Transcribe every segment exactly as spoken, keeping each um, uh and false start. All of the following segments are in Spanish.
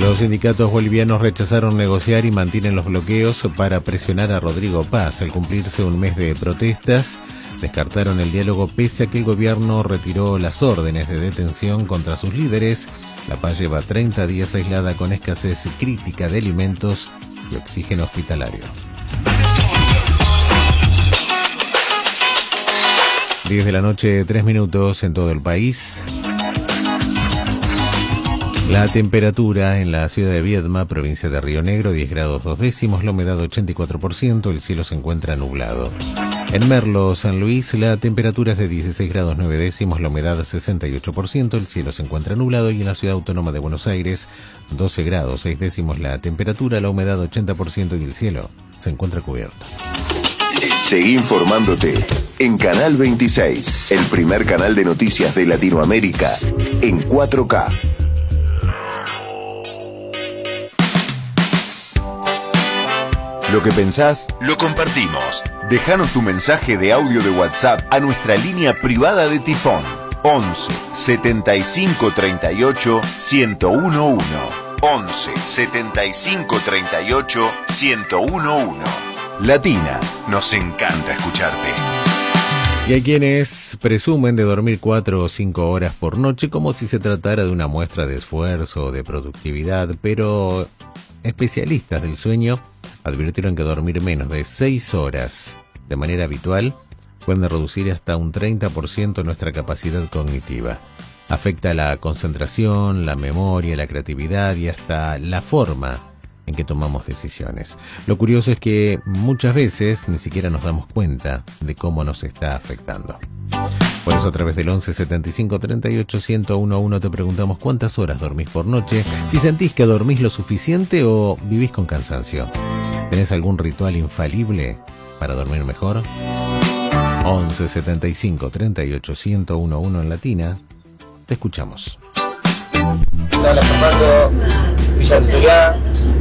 Los sindicatos bolivianos rechazaron negociar y mantienen los bloqueos para presionar a Rodrigo Paz. Al cumplirse un mes de protestas, descartaron el diálogo pese a que el gobierno retiró las órdenes de detención contra sus líderes. La Paz lleva treinta días aislada con escasez crítica de alimentos y oxígeno hospitalario. diez de la noche, tres minutos en todo el país. La temperatura en la ciudad de Viedma, provincia de Río Negro, diez grados dos décimos, la humedad ochenta y cuatro por ciento, el cielo se encuentra nublado. En Merlo, San Luis, la temperatura es de dieciséis grados nueve décimos, la humedad sesenta y ocho por ciento, el cielo se encuentra nublado. Y en la ciudad autónoma de Buenos Aires, doce grados seis décimos la temperatura, la humedad ochenta por ciento y el cielo se encuentra cubierto. Seguí informándote en Canal veintiséis, el primer canal de noticias de Latinoamérica, en cuatro K. Lo que pensás, lo compartimos. Déjanos tu mensaje de audio de WhatsApp a nuestra línea privada de Tifón. once setenta y cinco treinta y ocho ciento uno. once setenta y cinco treinta y ocho ciento uno. Latina, nos encanta escucharte. Y hay quienes presumen de dormir cuatro o cinco horas por noche como si se tratara de una muestra de esfuerzo o de productividad, pero especialistas del sueño advirtieron que dormir menos de seis horas de manera habitual puede reducir hasta un treinta por ciento nuestra capacidad cognitiva. Afecta la concentración, la memoria, la creatividad y hasta la forma en que tomamos decisiones. Lo curioso es que muchas veces ni siquiera nos damos cuenta de cómo nos está afectando. Por eso a través del once setenta y cinco treinta y ocho ciento uno te preguntamos cuántas horas dormís por noche, si sentís que dormís lo suficiente o vivís con cansancio. ¿Tenés algún ritual infalible para dormir mejor? once setenta y cinco treinta y ocho ciento uno en Latina. Te escuchamos. Hola, Fernando, Villa Luzuriá.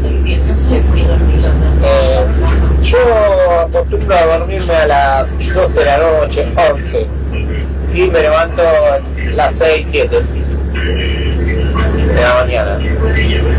Eh, yo acostumbro a dormirme a las doce de la noche, once, y me levanto a las seis, siete de la mañana.